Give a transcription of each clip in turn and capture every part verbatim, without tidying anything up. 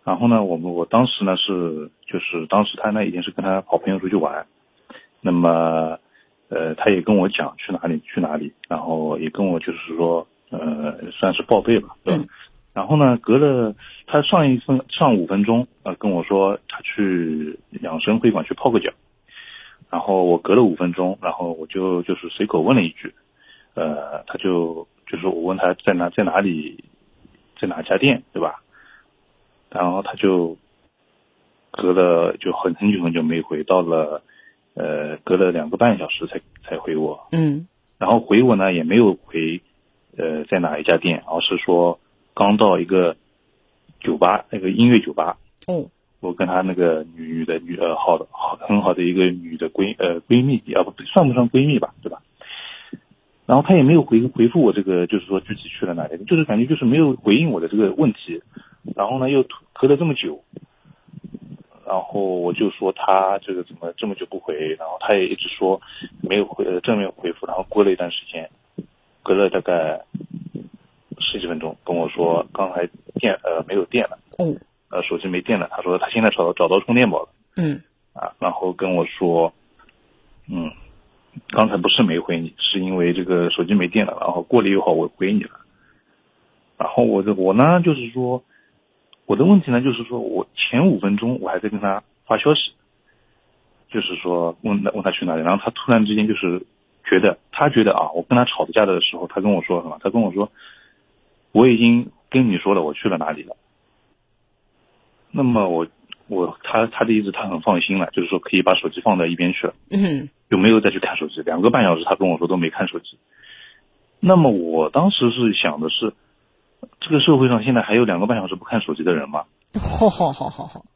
然后呢，我们我当时呢是就是当时他呢已经是跟他好朋友出去玩，那么呃他也跟我讲去哪里去哪里，然后也跟我就是说呃算是报备吧，对吧？嗯、然后呢，隔了他上一分上五分钟呃跟我说他去养生会馆去泡个脚，然后我隔了五分钟，然后我就就是随口问了一句，呃他就就是我问他在哪在哪里在哪家店，对吧？然后他就隔了就很很久很久没回，到了呃隔了两个半小时才才回我。 嗯， 然后回我呢也没有回呃在哪一家店，而是说刚到一个酒吧，那个音乐酒吧。 哦， 我跟他那个女女的女呃好的好很好的一个女的闺呃闺蜜啊不算不上闺蜜吧，对吧？然后他也没有回回复我这个，就是说具体去了哪里，就是感觉就是没有回应我的这个问题。然后呢，又隔了这么久，然后我就说他这个怎么这么久不回，然后他也一直说没有回呃正面回复。然后过了一段时间，隔了大概十几分钟，跟我说刚才电呃没有电了， 哦， 呃手机没电了。他说他现在找到找到充电宝了， 嗯， 啊，然后跟我说，嗯。刚才不是没回你，是因为这个手机没电了，然后过了一会儿我回你了。然后我这我呢就是说，我的问题呢就是说我前五分钟我还在跟他发消息，就是说问问他去哪里，然后他突然之间就是觉得他觉得啊，我跟他吵架的时候，他跟我说什么？他跟我说我已经跟你说了我去了哪里了。那么我我他他的意思他很放心了，就是说可以把手机放在一边去了。 嗯。 就没有再去看手机，两个半小时他跟我说都没看手机。那么我当时是想的是，这个社会上现在还有两个半小时不看手机的人吗？ 好好好好好。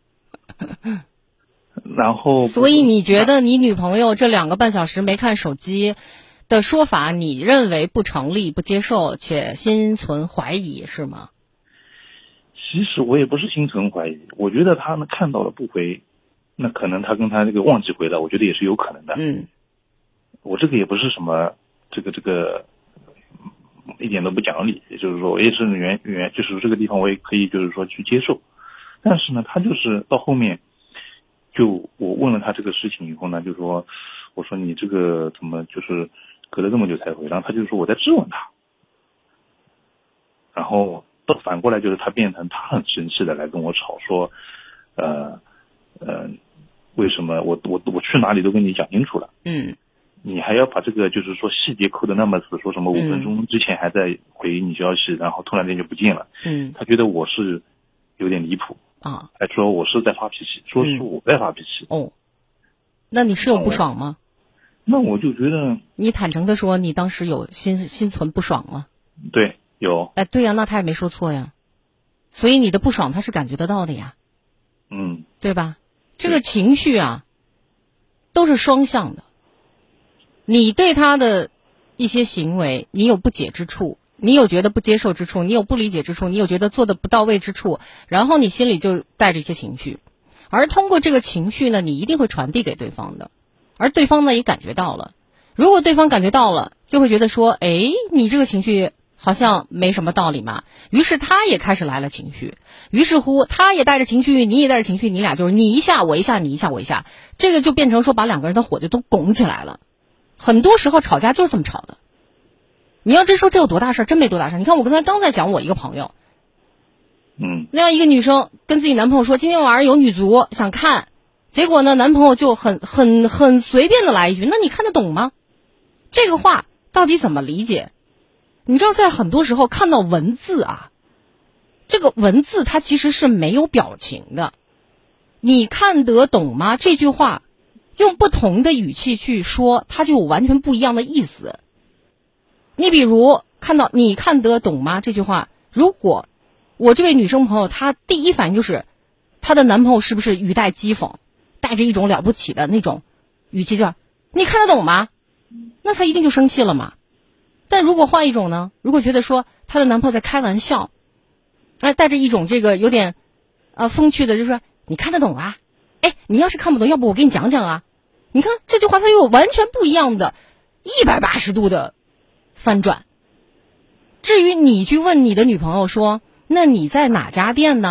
然后， 所以你觉得你女朋友这两个半小时没看手机的说法，你认为不成立、不接受，且心存怀疑是吗？ 其实我也不是心存怀疑，我觉得他们看到了不回。那可能他跟他这个忘记回来，我觉得也是有可能的。 嗯， 我这个也不是什么这个这个一点都不讲理，也就是说我也是原原就是这个地方我也可以就是说去接受。但是呢，他就是到后面就我问了他这个事情以后呢，就说我说你这个怎么就是隔了这么久才回，然后他就说我在质问他，然后到反过来就是他变成他很生气的来跟我吵说呃呃，为什么我我我去哪里都跟你讲清楚了， 嗯， 你还要把这个就是说细节扣的那么死，说什么五分钟之前还在回你消息，嗯、然后突然间就不见了， 嗯， 他觉得我是有点离谱啊， 还说我是在发脾气，说是我在发脾气。 嗯、哦，那你是有不爽吗？ 那我就觉得你坦诚的说，你当时有心心存不爽吗？ 对，有。 哎，对呀、啊，那他也没说错呀，所以你的不爽他是感觉得到的呀， 嗯， 对吧？这个情绪啊，都是双向的。你对他的一些行为，你有不解之处，你有觉得不接受之处，你有不理解之处，你有觉得做的不到位之处，然后你心里就带着一些情绪，而通过这个情绪呢，你一定会传递给对方的，而对方呢也感觉到了。如果对方感觉到了，就会觉得说，哎，你这个情绪好像没什么道理嘛，于是他也开始来了情绪，于是乎他也带着情绪，你也带着情绪，你俩就是你一下我一下，你一下我一下，这个就变成说把两个人的火就都拱起来了。很多时候吵架就是这么吵的。你要真说这有多大事，真没多大事。你看我刚才刚才讲我一个朋友， 嗯， 那样一个女生跟自己男朋友说今天晚上有女足想看，结果呢男朋友就很很很随便的来一句，那你看得懂吗？这个话到底怎么理解？你知道在很多时候看到文字啊，这个文字它其实是没有表情的。你看得懂吗？这句话用不同的语气去说，它就有完全不一样的意思。你比如看到你看得懂吗这句话，如果我这位女生朋友她第一反应就是她的男朋友是不是语带讥讽，带着一种了不起的那种语气，就你看得懂吗？那她一定就生气了嘛。但如果换一种呢，如果觉得说她的男朋友在开玩笑，哎，带着一种这个有点呃风趣的，就是说你看得懂啊，哎，你要是看不懂，要不我给你讲讲啊。你看这句话它又有完全不一样的一百八十度的翻转。至于你去问你的女朋友说，那你在哪家店呢？